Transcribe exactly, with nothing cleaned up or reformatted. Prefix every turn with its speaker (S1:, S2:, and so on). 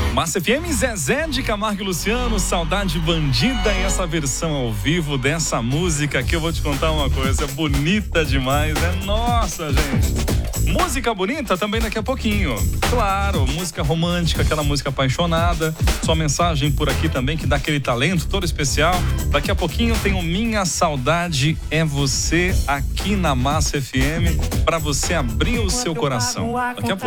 S1: Massa F M, Zezé de Camargo e Luciano, Saudade Bandida, e essa versão ao vivo dessa música que eu vou te contar uma coisa, é bonita demais, é nossa, gente. Música bonita também daqui a pouquinho. Claro, música romântica, aquela música apaixonada. Sua mensagem por aqui também que dá aquele talento todo especial. Daqui a pouquinho tem o Minha Saudade é Você aqui na Massa F M, para você abrir o seu coração. Daqui a pouco.